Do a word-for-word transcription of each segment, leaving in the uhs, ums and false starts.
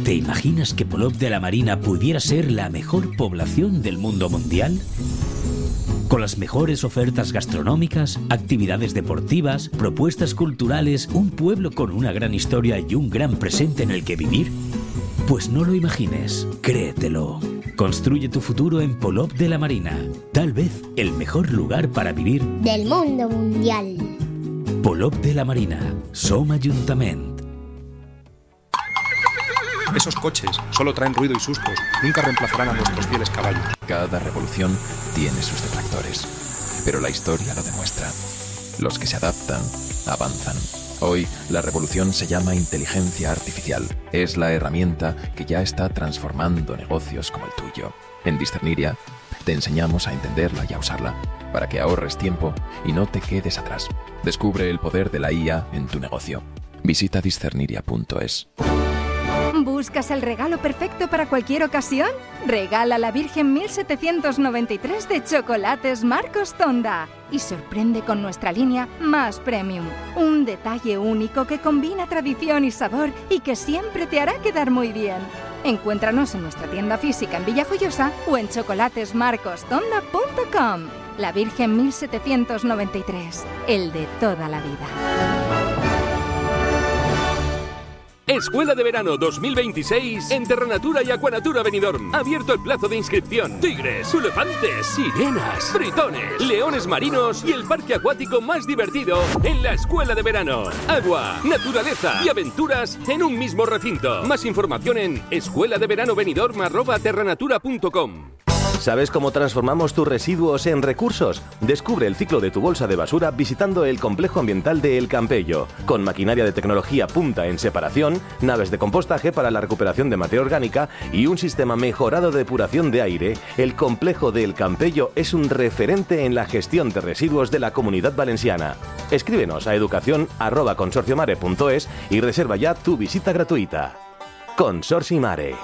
¿Te imaginas que Polop de la Marina pudiera ser la mejor población del mundo mundial? Con las mejores ofertas gastronómicas, actividades deportivas, propuestas culturales, un pueblo con una gran historia y un gran presente en el que vivir. Pues no lo imagines, créetelo. Construye tu futuro en Polop de la Marina. Tal vez el mejor lugar para vivir del mundo mundial. Polop de la Marina. Som Ajuntament. Esos coches solo traen ruido y sustos. Nunca reemplazarán a nuestros fieles caballos. Cada revolución tiene sus detractores, pero la historia lo demuestra. Los que se adaptan, avanzan. Hoy, la revolución se llama inteligencia artificial. Es la herramienta que ya está transformando negocios como el tuyo. En Discerniria, te enseñamos a entenderla y a usarla, para que ahorres tiempo y no te quedes atrás. Descubre el poder de la I A en tu negocio. Visita discerniria punto es. ¿Buscas el regalo perfecto para cualquier ocasión? Regala la Virgen mil setecientos noventa y tres de Chocolates Marcos Tonda y sorprende con nuestra línea Más Premium. Un detalle único que combina tradición y sabor y que siempre te hará quedar muy bien. Encuéntranos en nuestra tienda física en Villajoyosa o en chocolates marcos tonda punto com. La Virgen mil setecientos noventa y tres, el de toda la vida. Escuela de Verano dos mil veintiséis en Terranatura y Aquanatura Benidorm. Abierto el plazo de inscripción. Tigres, elefantes, sirenas, tritones, leones marinos y el parque acuático más divertido en la Escuela de Verano. Agua, naturaleza y aventuras en un mismo recinto. Más información en escuela de verano benidorm arroba terranatura punto com. ¿Sabes cómo transformamos tus residuos en recursos? Descubre el ciclo de tu bolsa de basura visitando el complejo ambiental de El Campello. Con maquinaria de tecnología punta en separación, naves de compostaje para la recuperación de materia orgánica y un sistema mejorado de depuración de aire, el complejo de El Campello es un referente en la gestión de residuos de la Comunidad Valenciana. Escríbenos a educación arroba consorciomare punto es y reserva ya tu visita gratuita. Consorcio Mare.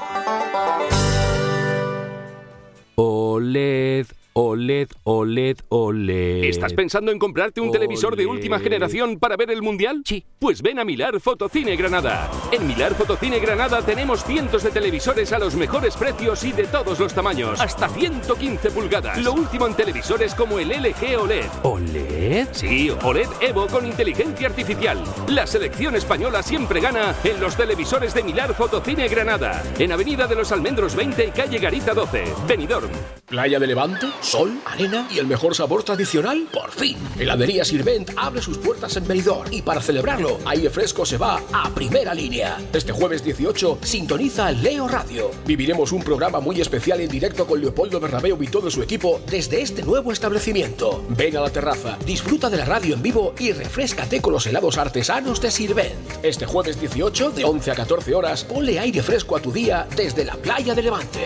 OLED, OLED, OLED, OLED. ¿Estás pensando en comprarte un OLED. televisor de última generación para ver el Mundial? Sí. Pues ven a Milar Fotocine Granada. En Milar Fotocine Granada tenemos cientos de televisores a los mejores precios y de todos los tamaños. Hasta ciento quince pulgadas. Lo último en televisores como el L G OLED. ¿OLED? Sí, OLED Evo con inteligencia artificial. La selección española siempre gana en los televisores de Milar Fotocine Granada. En Avenida de los Almendros veinte y calle Garita doce. Benidorm. Playa de Levante, sol, arena y el mejor sabor tradicional, por fin. Heladería Sirvent abre sus puertas en Benidorm y para celebrarlo, Aire Fresco se va a primera línea. Este jueves dieciocho sintoniza Leo Radio. Viviremos un programa muy especial en directo con Leopoldo Bernabéu y todo su equipo desde este nuevo establecimiento. Ven a la terraza, disfruta de la radio en vivo y refréscate con los helados artesanos de Sirvent. Este jueves dieciocho, de once a catorce horas, ponle aire fresco a tu día desde la playa de Levante.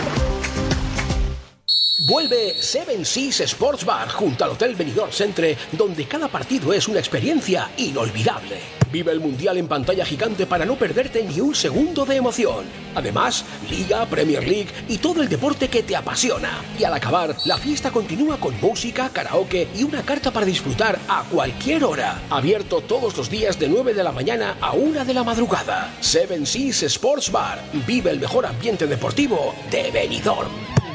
Vuelve Seven Seas Sports Bar junto al Hotel Benidorm Centre, donde cada partido es una experiencia inolvidable. Vive el Mundial en pantalla gigante para no perderte ni un segundo de emoción. Además, Liga, Premier League y todo el deporte que te apasiona. Y al acabar, la fiesta continúa con música, karaoke y una carta para disfrutar a cualquier hora. Abierto todos los días de nueve de la mañana a una de la madrugada. Seven Seas Sports Bar. Vive el mejor ambiente deportivo de Benidorm.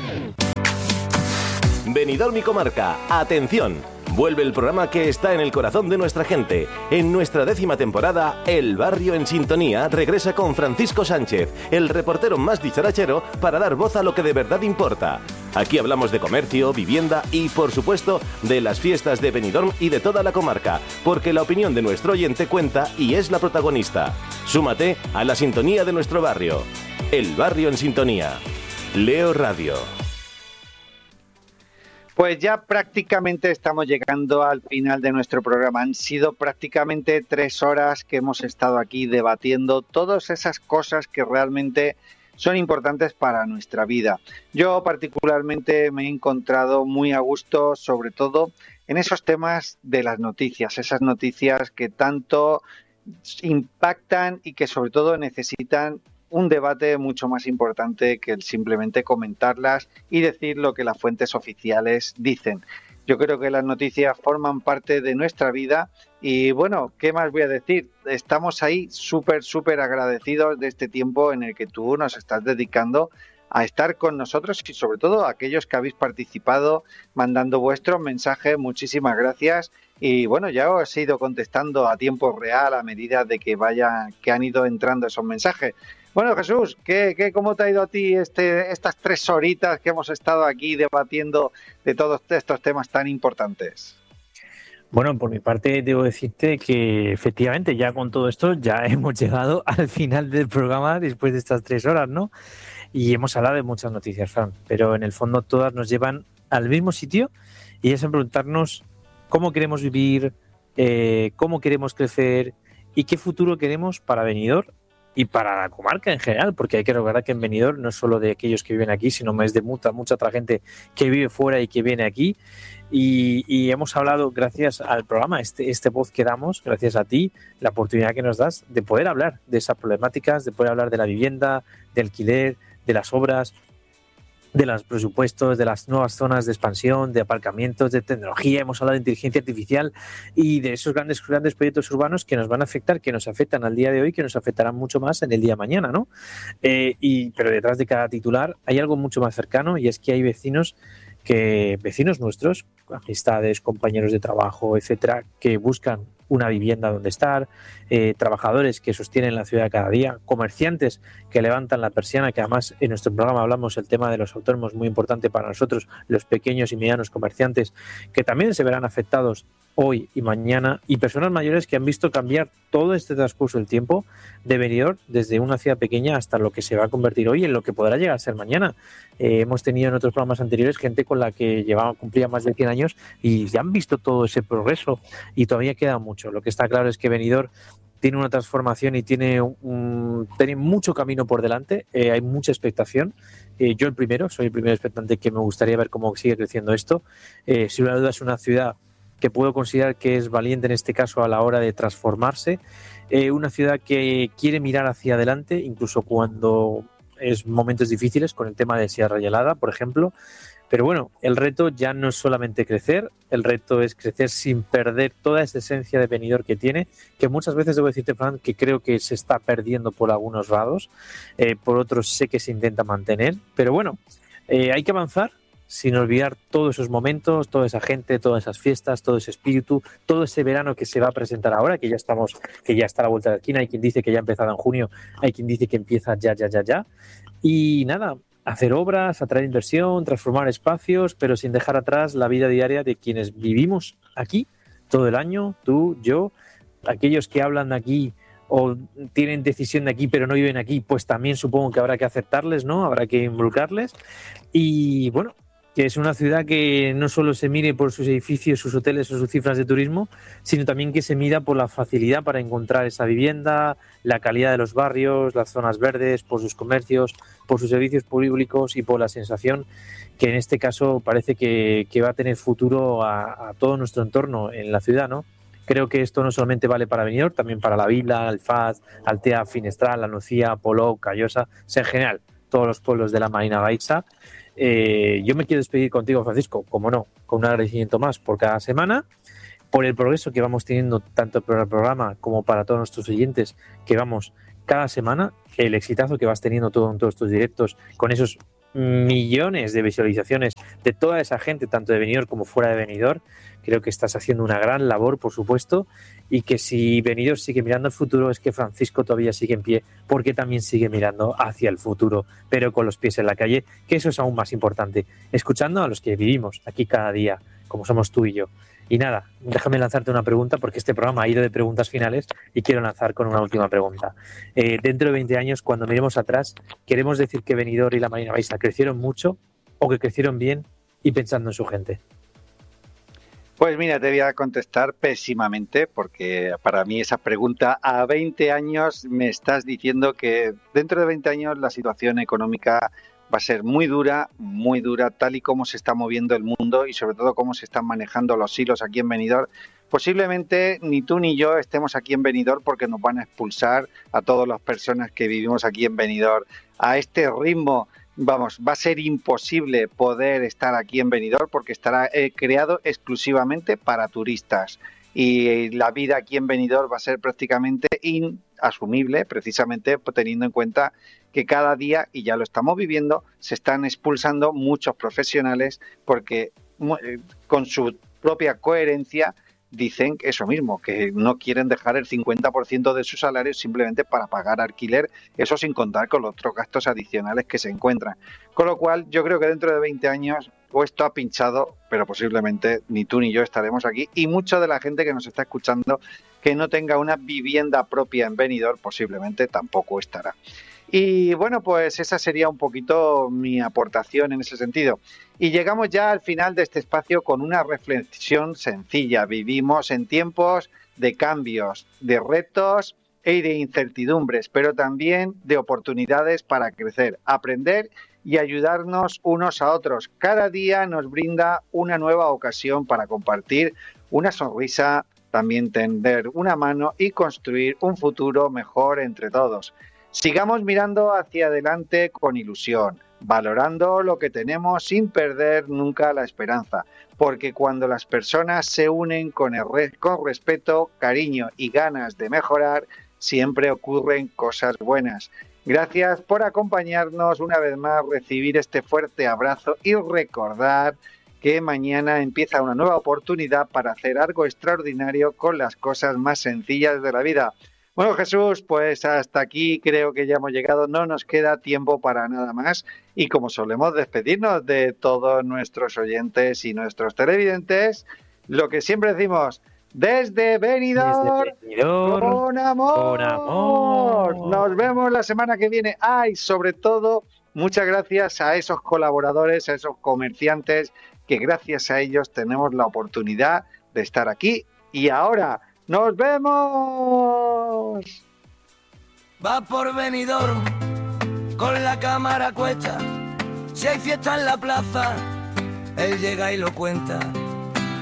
Benidorm y comarca, atención. Vuelve el programa que está en el corazón de nuestra gente. En nuestra décima temporada, El Barrio en Sintonía regresa con Francisco Sánchez, el reportero más dicharachero, para dar voz a lo que de verdad importa. Aquí hablamos de comercio, vivienda y, por supuesto, de las fiestas de Benidorm y de toda la comarca, porque la opinión de nuestro oyente cuenta y es la protagonista. Súmate a la sintonía de nuestro barrio. El Barrio en Sintonía. Leo Radio. Pues ya prácticamente estamos llegando al final de nuestro programa. Han sido prácticamente tres horas que hemos estado aquí debatiendo todas esas cosas que realmente son importantes para nuestra vida. Yo particularmente me he encontrado muy a gusto, sobre todo en esos temas de las noticias, esas noticias que tanto impactan y que sobre todo necesitan un debate mucho más importante que el simplemente comentarlas y decir lo que las fuentes oficiales dicen. Yo creo que las noticias forman parte de nuestra vida y bueno, ¿qué más voy a decir? Estamos ahí súper, súper agradecidos de este tiempo en el que tú nos estás dedicando a estar con nosotros y sobre todo a aquellos que habéis participado mandando vuestros mensajes. Muchísimas gracias y bueno, ya os he ido contestando a tiempo real a medida de que vayan, que han ido entrando esos mensajes. Bueno, Jesús, ¿qué, qué, ¿cómo te ha ido a ti este, estas tres horitas que hemos estado aquí debatiendo de todos estos temas tan importantes? Bueno, por mi parte debo decirte que efectivamente ya con todo esto ya hemos llegado al final del programa después de estas tres horas, ¿no? Y hemos hablado de muchas noticias, Fran, pero en el fondo todas nos llevan al mismo sitio y es en preguntarnos cómo queremos vivir, eh, cómo queremos crecer y qué futuro queremos para Benidorm y para la comarca en general, porque hay que recordar que en Benidorm no es solo de aquellos que viven aquí, sino más de mucha, mucha otra gente que vive fuera y que viene aquí. Y, y hemos hablado, gracias al programa, este, este voz que damos, gracias a ti, la oportunidad que nos das de poder hablar de esas problemáticas, de poder hablar de la vivienda, de alquiler, de las obras, de los presupuestos, de las nuevas zonas de expansión, de aparcamientos, de tecnología. Hemos hablado de inteligencia artificial y de esos grandes, grandes proyectos urbanos que nos van a afectar, que nos afectan al día de hoy, que nos afectarán mucho más en el día de mañana, ¿no? Eh, y, pero detrás de cada titular hay algo mucho más cercano y es que hay vecinos que vecinos nuestros, amistades, compañeros de trabajo, etcétera, que buscan una vivienda donde estar, eh, trabajadores que sostienen la ciudad cada día, comerciantes que levantan la persiana, que además en nuestro programa hablamos el tema de los autónomos, muy importante para nosotros, los pequeños y medianos comerciantes, que también se verán afectados hoy y mañana, y personas mayores que han visto cambiar todo este transcurso del tiempo de Benidorm desde una ciudad pequeña hasta lo que se va a convertir hoy en lo que podrá llegar a ser mañana. Eh, hemos tenido en otros programas anteriores gente con la que llevaba, cumplía más de cien años y ya han visto todo ese progreso y todavía queda mucho. Lo que está claro es que Benidorm tiene una transformación y tiene, un, tiene mucho camino por delante, eh, hay mucha expectación. Eh, yo el primero, soy el primer expectante que me gustaría ver cómo sigue creciendo esto. Eh, sin duda es una ciudad que puedo considerar que es valiente en este caso a la hora de transformarse, eh, una ciudad que quiere mirar hacia adelante, incluso cuando es momentos difíciles, con el tema de Sierra Gelada, por ejemplo. Pero bueno, el reto ya no es solamente crecer, el reto es crecer sin perder toda esa esencia de Benidorm que tiene, que muchas veces debo decirte, Fran, que creo que se está perdiendo por algunos lados, eh, por otros sé que se intenta mantener, pero bueno, eh, hay que avanzar sin olvidar todos esos momentos, toda esa gente, todas esas fiestas, todo ese espíritu, todo ese verano que se va a presentar ahora, que ya estamos, que ya está a la vuelta de la esquina. Hay quien dice que ya ha empezado en junio, hay quien dice que empieza ya, ya, ya, ya. Y nada, hacer obras, atraer inversión, transformar espacios, pero sin dejar atrás la vida diaria de quienes vivimos aquí todo el año, tú, yo, aquellos que hablan de aquí o tienen decisión de aquí pero no viven aquí, pues también supongo que habrá que aceptarles, ¿no? Habrá que involucrarles. Y bueno, que es una ciudad que no solo se mire por sus edificios, sus hoteles o sus cifras de turismo, sino también que se mida por la facilidad para encontrar esa vivienda, la calidad de los barrios, las zonas verdes, por sus comercios, por sus servicios públicos y por la sensación que en este caso parece que, que va a tener futuro a, a todo nuestro entorno en la ciudad, ¿no? Creo que esto no solamente vale para Benidorm, también para La Vila, Alfaz, Altea, Finestral, La Nucía, Polop, Callosa, o sea, en general, todos los pueblos de la Marina Baixa. Eh, yo me quiero despedir contigo, Francisco, como no, con un agradecimiento más por cada semana, por el progreso que vamos teniendo tanto para el programa como para todos nuestros oyentes, que vamos cada semana, el exitazo que vas teniendo todo en todos tus directos, con esos millones de visualizaciones de toda esa gente, tanto de Benidorm como fuera de Benidorm. Creo que estás haciendo una gran labor, por supuesto, y que si Benidorm sigue mirando al futuro es que Francisco todavía sigue en pie, porque también sigue mirando hacia el futuro, pero con los pies en la calle, que eso es aún más importante, escuchando a los que vivimos aquí cada día, como somos tú y yo. Y nada, déjame lanzarte una pregunta, porque este programa ha ido de preguntas finales y quiero lanzar con una última pregunta. Eh, dentro de veinte años, cuando miremos atrás, ¿queremos decir que Benidorm y la Marina Baixa crecieron mucho o que crecieron bien y pensando en su gente? Pues mira, te voy a contestar pésimamente, porque para mí esa pregunta, a veinte años me estás diciendo que dentro de veinte años la situación económica va a ser muy dura, muy dura, tal y como se está moviendo el mundo y sobre todo cómo se están manejando los hilos aquí en Benidorm. Posiblemente ni tú ni yo estemos aquí en Benidorm porque nos van a expulsar a todas las personas que vivimos aquí en Benidorm. A este ritmo vamos, va a ser imposible poder estar aquí en Benidorm porque estará eh, creado exclusivamente para turistas. Y la vida aquí en Benidorm va a ser prácticamente inasumible, precisamente teniendo en cuenta que cada día, y ya lo estamos viviendo, se están expulsando muchos profesionales porque eh, con su propia coherencia dicen eso mismo, que no quieren dejar el cincuenta por ciento de su salario simplemente para pagar alquiler, eso sin contar con los otros gastos adicionales que se encuentran. Con lo cual, yo creo que dentro de veinte años, o esto ha pinchado, pero posiblemente ni tú ni yo estaremos aquí, y mucha de la gente que nos está escuchando que no tenga una vivienda propia en Benidorm, posiblemente tampoco estará. Y bueno, pues esa sería un poquito mi aportación en ese sentido. Y llegamos ya al final de este espacio con una reflexión sencilla. Vivimos en tiempos de cambios, de retos y de incertidumbres, pero también de oportunidades para crecer, aprender y ayudarnos unos a otros. Cada día nos brinda una nueva ocasión para compartir una sonrisa, también tender una mano y construir un futuro mejor entre todos. Sigamos mirando hacia adelante con ilusión, valorando lo que tenemos sin perder nunca la esperanza, porque cuando las personas se unen con, el re- con respeto, cariño y ganas de mejorar, siempre ocurren cosas buenas. Gracias por acompañarnos una vez más, recibir este fuerte abrazo y recordar que mañana empieza una nueva oportunidad para hacer algo extraordinario con las cosas más sencillas de la vida. Bueno, Jesús, pues hasta aquí creo que ya hemos llegado, no nos queda tiempo para nada más y como solemos despedirnos de todos nuestros oyentes y nuestros televidentes, lo que siempre decimos, desde Benidorm, Desde Benidorm con amor. con amor. Nos vemos la semana que viene. Ah, y sobre todo, muchas gracias a esos colaboradores, a esos comerciantes, que gracias a ellos tenemos la oportunidad de estar aquí y ahora. ¡Nos vemos! Va por Benidorm con la cámara cuesta. Si hay fiesta en la plaza, él llega y lo cuenta.